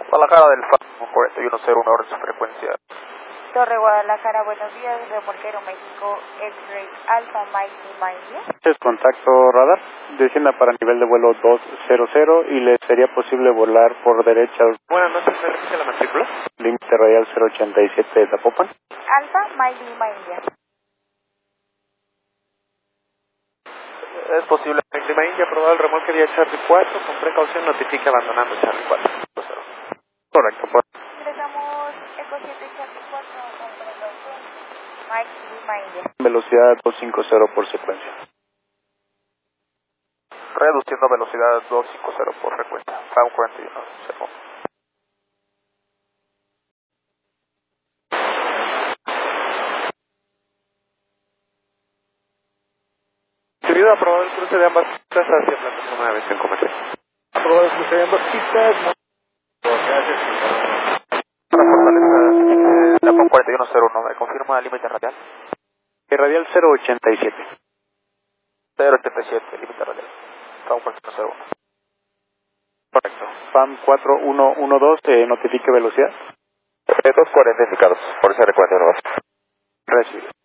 Guadalajara del FAM 4101, orden su frecuencia. Torre Guadalajara, buenos días, remolquero México, X-Ray Alpha Mike Lima India. Es contacto radar, descienda para nivel de vuelo 200 y le sería posible volar por derecha. Buenas noches, ¿me repite la matrícula? Límite radial 087 de Zapopan. Alpha Mike Lima India. Es posible, Lima India, probado el remolque vía Charlie 4, con precaución notifique abandonando Charlie 4. Correcto, por Ingresamos Eco 7 Charlie 4 con precaución, Mike Lima India. velocidad 250 por secuencia. Reduciendo velocidad 250 por frecuencia. FAM 41, observo. Debido a aprobado el cruce de ambas pistas hacia plataforma de aviación comercial. Aprobado el cruce de ambas pistas. Para Fortaleza, la FAM 4101, ¿me confirma el límite radial? Radial 087. 087, límite radial. FAM 4101. Correcto. FAM 4112, notifique velocidad. 240 indicados, por ese recuento. Recibido.